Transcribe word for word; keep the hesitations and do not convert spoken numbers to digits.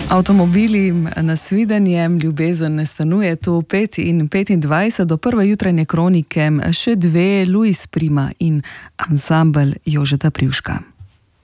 Avtomobili na svidenje, ljubezen ne stanuje, tu pet in petindvajset do prve jutranje kronike, še dve, Luis Prima in ansambel Jožeta Privška.